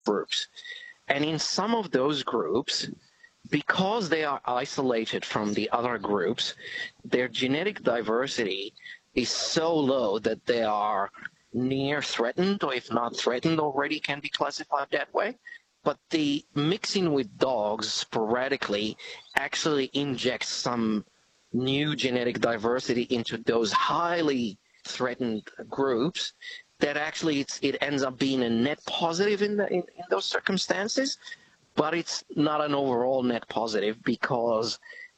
groups. And in some of those groups, because they are isolated from the other groups, their genetic diversity is so low that they are near threatened, or if not threatened already, can be classified that way. But the mixing with dogs sporadically actually injects some new genetic diversity into those highly threatened groups that actually it ends up being a net positive in those circumstances, but it's not an overall net positive because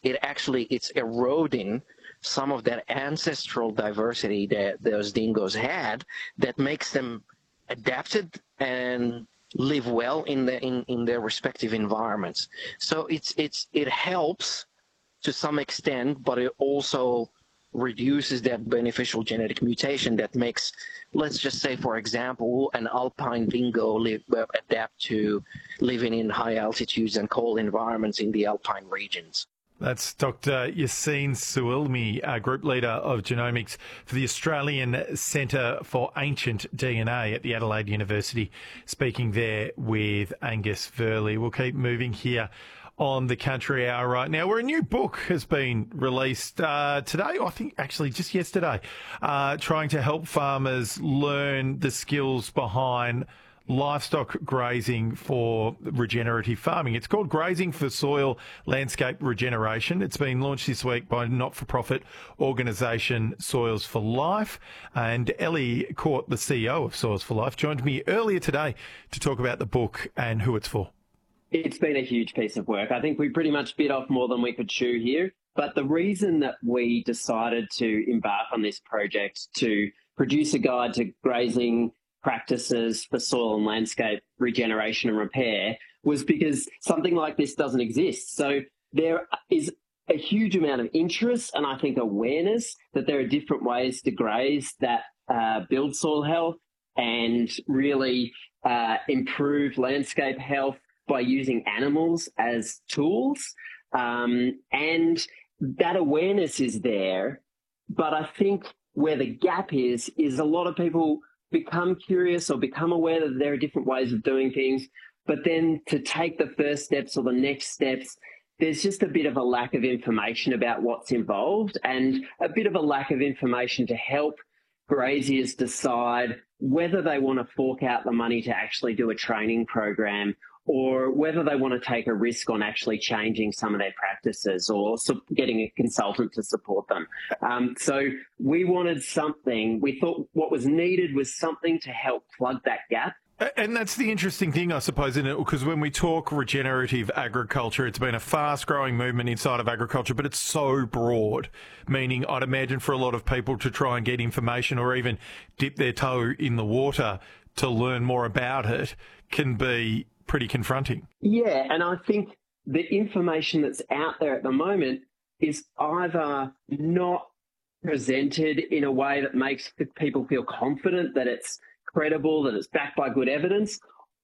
it's eroding some of that ancestral diversity that those dingoes had that makes them adapted and live well in their respective environments. So it helps to some extent, but it also reduces that beneficial genetic mutation that makes, let's just say, for example, an alpine dingo adapt to living in high altitudes and cold environments in the alpine regions. That's Dr. Yassine Suilmi, Group Leader of Genomics for the Australian Centre for Ancient DNA at the Adelaide University, speaking there with Angus Verley. We'll keep moving here on the Country Hour right now, where a new book has been released today, I think actually just yesterday, trying to help farmers learn the skills behind livestock grazing for regenerative farming. It's called Grazing for Soil Landscape Regeneration. It's been launched this week by not-for-profit organisation Soils for Life. And Ellie Court, the CEO of Soils for Life, joined me earlier today to talk about the book and who it's for. It's been a huge piece of work. I think we pretty much bit off more than we could chew here. But the reason that we decided to embark on this project to produce a guide to grazing practices for soil and landscape regeneration and repair was because something like this doesn't exist. So there is a huge amount of interest and I think awareness that there are different ways to graze that build soil health and really improve landscape health by using animals as tools. And that awareness is there. But I think where the gap is a lot of people become curious or become aware that there are different ways of doing things, but then to take the first steps or the next steps, there's just a bit of a lack of information about what's involved and a bit of a lack of information to help graziers decide whether they want to fork out the money to actually do a training program or whether they want to take a risk on actually changing some of their practices or getting a consultant to support them. So we wanted something, we thought what was needed was something to help plug that gap. And that's the interesting thing, I suppose, isn't it? Because when we talk regenerative agriculture, it's been a fast-growing movement inside of agriculture, but it's so broad, meaning I'd imagine for a lot of people to try and get information or even dip their toe in the water to learn more about it can be pretty confronting. Yeah, and I think the information that's out there at the moment is either not presented in a way that makes people feel confident that it's credible, that it's backed by good evidence,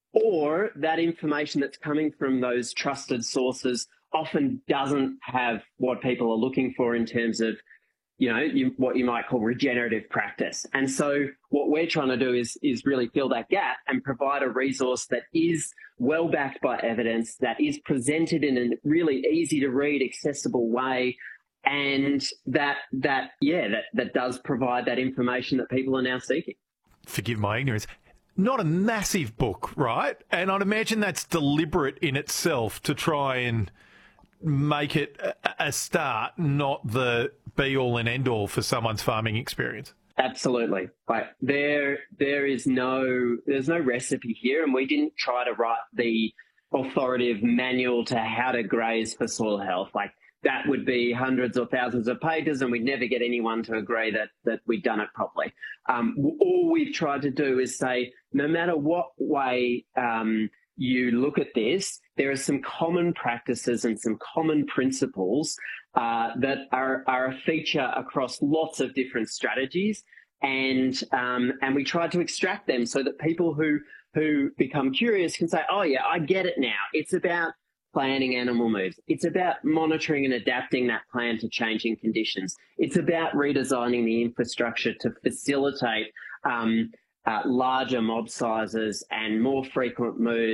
or that information that's coming from those trusted sources often doesn't have what people are looking for in terms of, what you might call regenerative practice. And so what we're trying to do is really fill that gap and provide a resource that is well backed by evidence, that is presented in a really easy to read, accessible way, and that does provide that information that people are now seeking. Forgive my ignorance. Not a massive book, right? And I'd imagine that's deliberate in itself to try and make it a start, not the be-all and end-all for someone's farming experience. Absolutely. Like there's no recipe here, and we didn't try to write the authoritative manual to how to graze for soil health. Like that would be hundreds or thousands of pages, and we'd never get anyone to agree that we'd done it properly. All we've tried to do is say, no matter what way you look at this, there are some common practices and some common principles that are a feature across lots of different strategies, and we tried to extract them so that people who become curious can say, oh yeah, I get it now. It's about planning animal moves. It's about monitoring and adapting that plan to changing conditions. It's about redesigning the infrastructure to facilitate larger mob sizes and more frequent moves.